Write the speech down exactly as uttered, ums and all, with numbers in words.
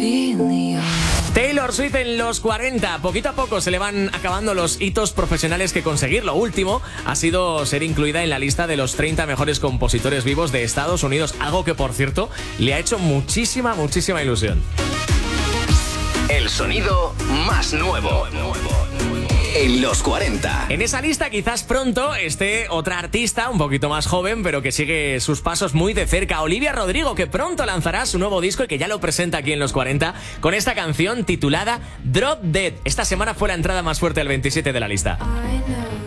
Taylor Swift en los cuarenta. Poquito a poco se le van acabando los hitos profesionales que conseguir. Lo último ha sido ser incluida en la lista de los treinta mejores compositores vivos de Estados Unidos. Algo que, por cierto, le ha hecho muchísima, muchísima ilusión. El sonido más nuevo en los cuarenta. En esa lista quizás pronto esté otra artista un poquito más joven, pero que sigue sus pasos muy de cerca. Olivia Rodrigo, que pronto lanzará su nuevo disco y que ya lo presenta aquí en los cuarenta con esta canción titulada Drop Dead. Esta semana fue la entrada más fuerte del veintisiete de la lista.